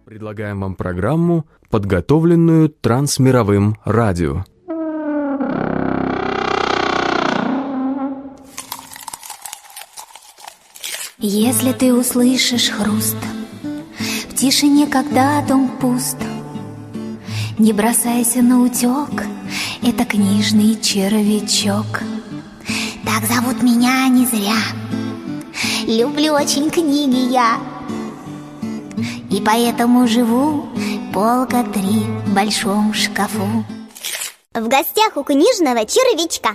Предлагаем вам программу, подготовленную Трансмировым радио. Если ты услышишь хруст в тишине, когда дом пуст, не бросайся на утек, это книжный червячок. Так зовут меня не зря, люблю очень книги я, и поэтому живу полка 3 в большом шкафу. В гостях у книжного червячка.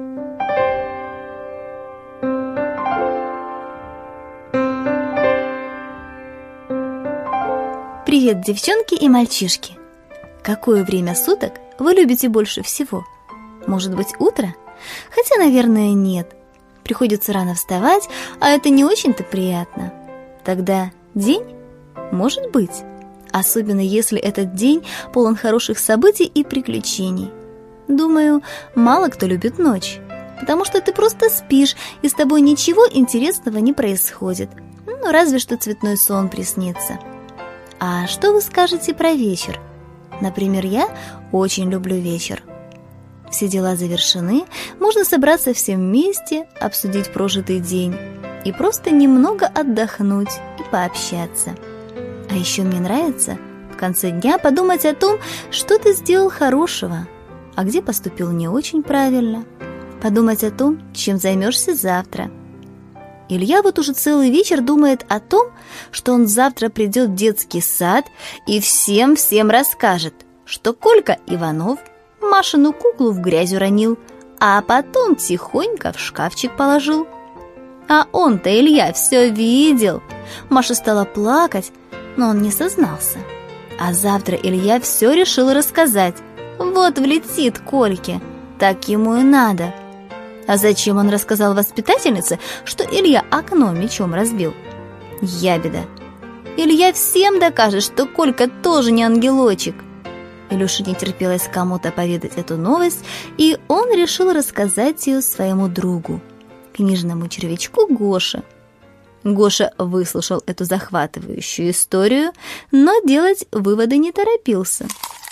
Привет, девчонки и мальчишки! Какое время суток вы любите больше всего? Может быть, утро? Хотя, наверное, нет. Приходится рано вставать, а это не очень-то приятно. Тогда день? Может быть. Особенно если этот день полон хороших событий и приключений. Думаю, мало кто любит ночь, потому что ты просто спишь, и с тобой ничего интересного не происходит. Ну, разве что цветной сон приснится. А что вы скажете про вечер? Например, я очень люблю вечер. Все дела завершены, можно собраться всем вместе, обсудить прожитый день и просто немного отдохнуть и пообщаться. А еще мне нравится в конце дня подумать о том, что ты сделал хорошего, а где поступил не очень правильно. Подумать о том, чем займешься завтра. Илья вот уже целый вечер думает о том, что он завтра придет в детский сад и всем расскажет, что Колька Иванов Машину куклу в грязь уронил, а потом тихонько в шкафчик положил. А он-то, Илья, все видел. Маша стала плакать, но он не сознался. А завтра Илья все решил рассказать. Вот влетит Кольке, так ему и надо. А зачем он рассказал воспитательнице, что Илья окно мечом разбил? Ябеда. Илья всем докажет, что Колька тоже не ангелочек. Илюше не терпелось кому-то поведать эту новость, и он решил рассказать ее своему другу, книжному червячку Гоше. Гоша выслушал эту захватывающую историю, но делать выводы не торопился.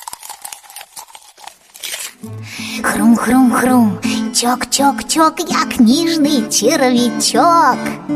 Хрум-хрум-хрум, чок-чок-чок, я книжный червячок.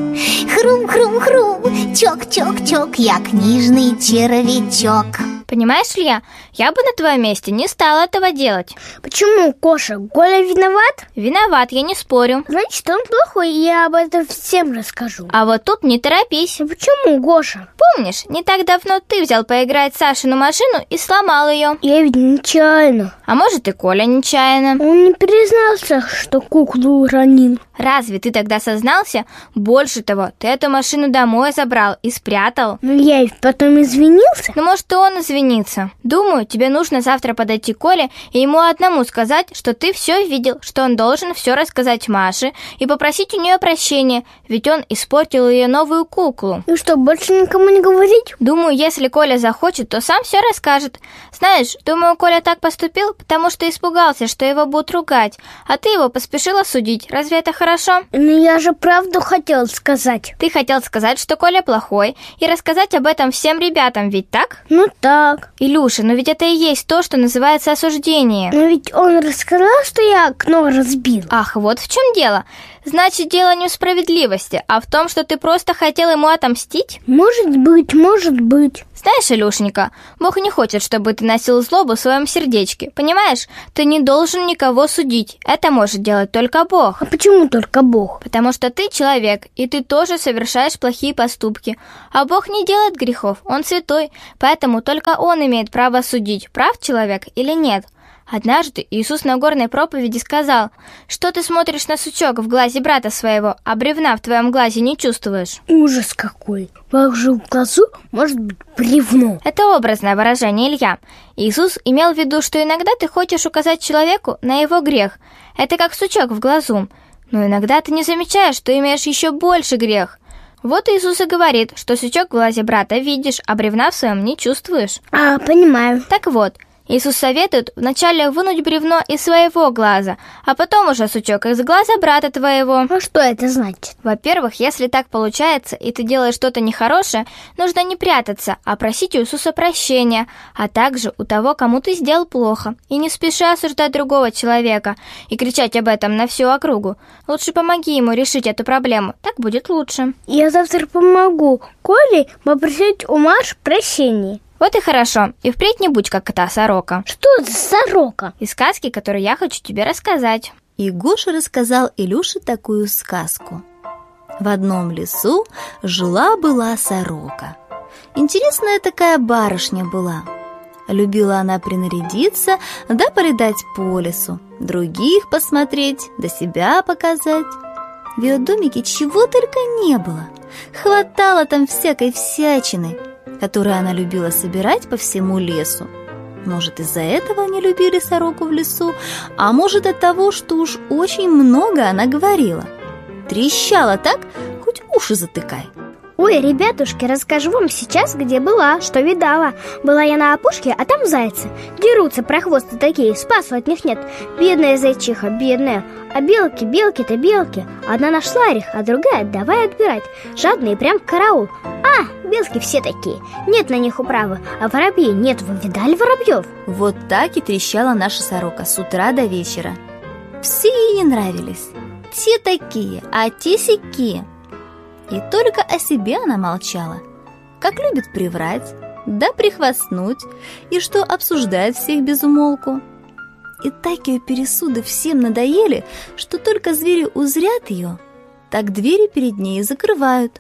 Хрум-хрум-хрум, чок-чок-чок, я книжный червячок. Понимаешь, Илья, я бы на твоем месте не стала этого делать. Почему, Гоша? Коля виноват? Виноват, я не спорю. Значит, он плохой, и я об этом всем расскажу. А вот тут не торопись. А почему, Гоша? Помнишь, не так давно ты взял поиграть в Сашину машину и сломал ее? Я ведь нечаянно. А может, и Коля нечаянно. Он не признался, что куклу уронил. Разве ты тогда сознался? Больше того, ты эту машину домой забрал и спрятал. Но я ведь потом извинился. Ну, может, и он извинится. Думаю, тебе нужно завтра подойти к Коле и ему одному сказать, что ты все видел, что он должен все рассказать Маше и попросить у нее прощения, ведь он испортил ее новую куклу. И что, больше никому не говорить? Думаю, если Коля захочет, то сам все расскажет. Знаешь, думаю, Коля так поступил, потому что испугался, что его будут ругать, а ты его поспешила судить. Разве это хорошо? Но я же правду хотел сказать. Ты хотел сказать, что Коля плохой, и рассказать об этом всем ребятам, ведь так? Ну так. Илюша, но ведь это и есть то, что называется осуждение. Но ведь он рассказал, что я окно разбил. Ах, вот в чем дело. Значит, дело не в справедливости, а в том, что ты просто хотел ему отомстить? Может быть, может быть. Знаешь, Илюшенька, Бог не хочет, чтобы ты носил злобу в своем сердечке. Понимаешь? Ты не должен никого судить. Это может делать только Бог. А почему только Бог? Потому что ты человек, и ты тоже совершаешь плохие поступки. А Бог не делает грехов, Он святой, поэтому только Он имеет право судить, прав человек или нет. Однажды Иисус на горной проповеди сказал: «Что ты смотришь на сучок в глазе брата своего, а бревна в твоем глазе не чувствуешь?» Ужас какой! Как же в глазу может быть бревно? Это образное выражение, Илья. Иисус имел в виду, что иногда ты хочешь указать человеку на его грех. Это как сучок в глазу. Но иногда ты не замечаешь, что имеешь еще больше грех. Вот Иисус и говорит, что сучок в глазе брата видишь, а бревна в своем не чувствуешь. Понимаю. Так вот, Иисус советует вначале вынуть бревно из своего глаза, а потом уже сучок из глаза брата твоего. А что это значит? Во-первых, если так получается, и ты делаешь что-то нехорошее, нужно не прятаться, а просить у Иисуса прощения, а также у того, кому ты сделал плохо, и не спеши осуждать другого человека и кричать об этом на всю округу. Лучше помоги ему решить эту проблему, так будет лучше. Я завтра помогу Коле попросить у Маши прощения. Вот и хорошо, и впредь не будь как та сорока. Что за сорока? Из сказки, которую я хочу тебе рассказать. И Гоша рассказал Илюше такую сказку. В одном лесу жила-была сорока. Интересная такая барышня была. Любила она принарядиться, да полетать по лесу, других посмотреть, да себя показать. В ее домике чего только не было. Хватало там всякой всячины, которую она любила собирать по всему лесу. Может, из-за этого не любили сороку в лесу, а может, от того, что уж очень много она говорила. Трещала так, хоть уши затыкай. Ой, ребятушки, расскажу вам сейчас, где была, что видала. Была я на опушке, а там зайцы. Дерутся прохвосты такие, спасу от них нет. Бедная зайчиха, бедная. А белки-то белки. Одна нашла орех, а другая давай отбирать. Жадные прям караул. А, белки все такие, нет на них управы. А воробьи нет, вы видали воробьев? Вот так и трещала наша сорока с утра до вечера. Все ей не нравились. Те такие, а те сякие. И только о себе она молчала. Как любит приврать, да прихвастнуть, и что обсуждает всех без умолку. И так ее пересуды всем надоели, что только звери узрят ее, так двери перед ней закрывают.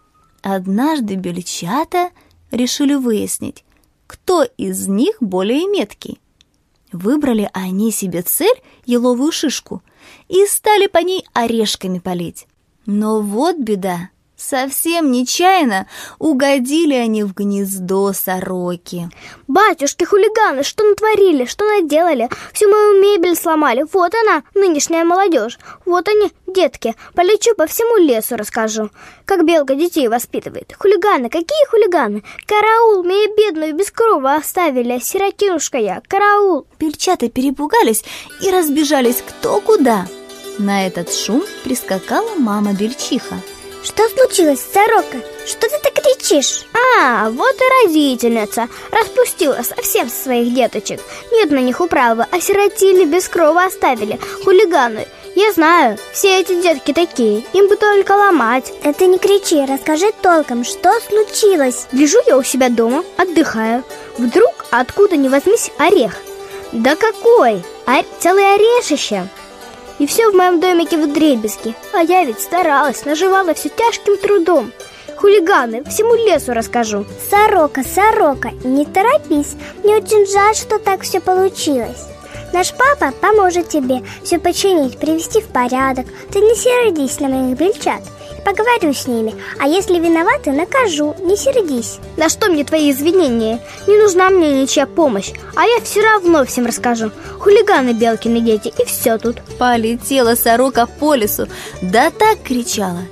Однажды бельчата решили выяснить, кто из них более меткий. Выбрали они себе цель, еловую шишку, и стали по ней орешками палить. Но вот беда, совсем нечаянно угодили они в гнездо сороки. Батюшки, хулиганы, что натворили, что наделали? Всю мою мебель сломали. Вот она, нынешняя молодежь. Вот они, детки. Полечу по всему лесу, расскажу, как белка детей воспитывает. Хулиганы, какие хулиганы? Караул, меня бедную без крова оставили, сиротинушка я, караул. Бельчата перепугались и разбежались кто куда. На этот шум прискакала мама Бельчиха. Что случилось, сорока? Что ты так кричишь? А, вот и родительница. Распустила совсем своих деточек. Нет на них управы, осиротили, без крова оставили. Хулиганы. Я знаю, все эти детки такие. Им бы только ломать. Это не кричи, расскажи толком, что случилось? Лежу я у себя дома, отдыхаю. Вдруг, откуда ни возьмись, орех. Да какой? Целое орешище. И все в моем домике вдребезги. А я ведь старалась, наживала все тяжким трудом. Хулиганы, всему лесу расскажу. Сорока, не торопись. Мне очень жаль, что так все получилось. Наш папа поможет тебе все починить, привести в порядок. Ты не сердись на моих бельчат. Поговорю с ними, а если виноваты, накажу, не сердись. На что мне твои извинения? Не нужна мне ничья помощь, а я все равно всем расскажу. Хулиганы, белкины дети, и все тут. Полетела сорока по лесу, да так кричала,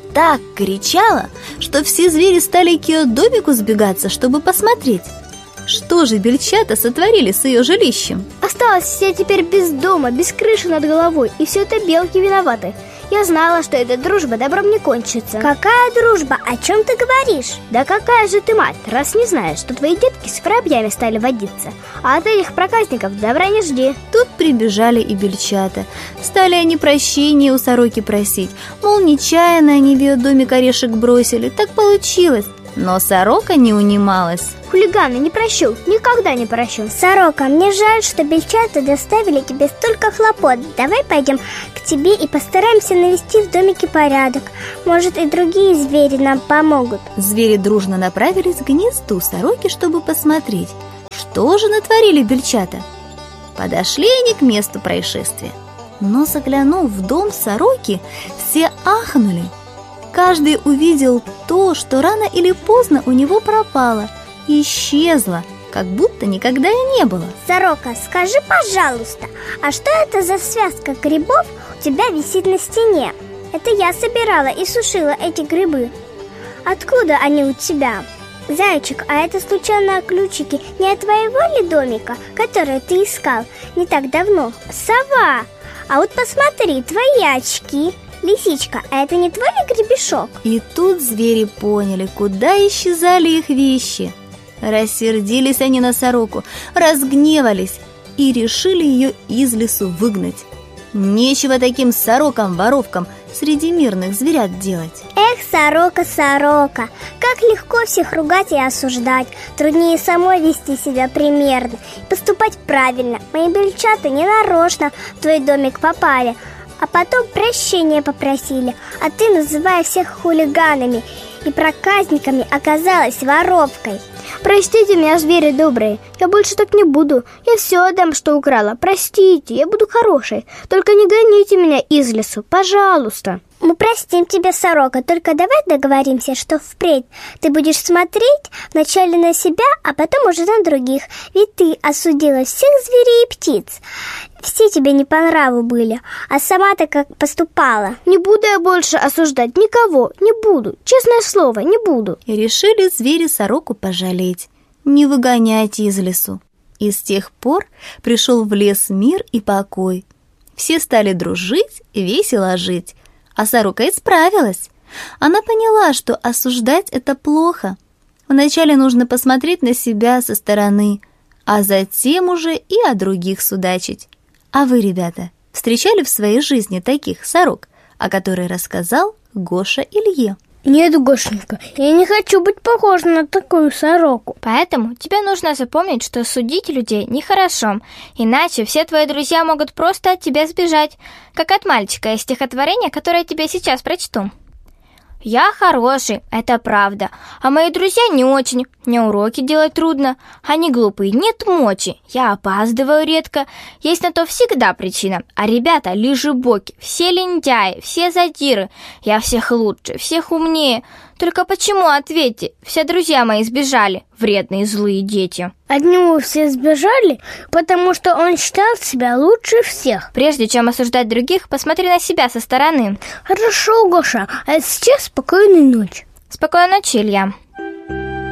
что все звери стали к ее домику сбегаться, чтобы посмотреть. Что же бельчата сотворили с ее жилищем? Осталась я теперь без дома, без крыши над головой, и все это белки виноваты. Я знала, что эта дружба добром не кончится. Какая дружба? О чем ты говоришь? Да какая же ты мать, раз не знаешь, что твои детки с воробьями стали водиться. А от этих проказников добра не жди. Тут прибежали и бельчата. Стали они прощения у сороки просить. Мол, нечаянно они в ее домик орешек бросили. Так получилось. Но сорока не унималась. Хулиганы, не прощу, никогда не прощу. Сорока, мне жаль, что бельчата доставили тебе столько хлопот. Давай пойдем к тебе и постараемся навести в домике порядок. Может, и другие звери нам помогут. Звери дружно направились к гнезду сороки, чтобы посмотреть, что же натворили бельчата. Подошли они к месту происшествия. Но, заглянув в дом сороки, все ахнули. Каждый увидел то, что рано или поздно у него пропало и исчезло, как будто никогда и не было. Сорока, скажи, пожалуйста, а что это за связка грибов у тебя висит на стене? Это я собирала и сушила эти грибы. Откуда они у тебя? Зайчик, а это случайно ключики не от твоего ли домика, который ты искал не так давно? Сова! А вот посмотри, твои очки. Лисичка, а это не твой ли гребешок? И тут звери поняли, куда исчезали их вещи. Рассердились они на сороку, разгневались и решили ее из лесу выгнать. Нечего таким сорокам-воровкам среди мирных зверят делать. Эх, сорока, сорока, как легко всех ругать и осуждать. Труднее самой вести себя примерно и поступать правильно. Мои бельчата ненарочно в твой домик попали, а потом прощения попросили. А ты, называя всех хулиганами и проказниками, оказалась воровкой. Простите меня, звери добрые, я больше так не буду. Я все отдам, что украла. Простите, я буду хорошей. Только не гоните меня из лесу, пожалуйста. Мы простим тебя, сорока, только давай договоримся, что впредь ты будешь смотреть вначале на себя, а потом уже на других. Ведь ты осудила всех зверей и птиц. Все тебе не по нраву были, а сама-то как поступала. Не буду я больше осуждать никого, не буду, честное слово, не буду. И решили звери сороку пожалеть, не выгонять из лесу. И с тех пор пришел в лес мир и покой. Все стали дружить и весело жить. А сорока исправилась. Она поняла, что осуждать это плохо. Вначале нужно посмотреть на себя со стороны, а затем уже и о других судачить. А вы, ребята, встречали в своей жизни таких сорок, о которых рассказал Гоша Илье? Нет, Гошенька, я не хочу быть похожа на такую сороку. Поэтому тебе нужно запомнить, что судить людей нехорошо, иначе все твои друзья могут просто от тебя сбежать, как от мальчика из стихотворения, которое я тебе сейчас прочту. Я хороший, это правда, а мои друзья не очень. Мне уроки делать трудно, они глупые, нет мочи. Я опаздываю редко, есть на то всегда причина. А ребята лежебоки, все лентяи, все задиры. Я всех лучше, всех умнее. Только почему, ответьте, все друзья мои сбежали, вредные злые дети? От него все сбежали, потому что он считал себя лучше всех. Прежде чем осуждать других, посмотри на себя со стороны. Хорошо, Гоша, а сейчас спокойной ночи. Спокойной ночи, Илья.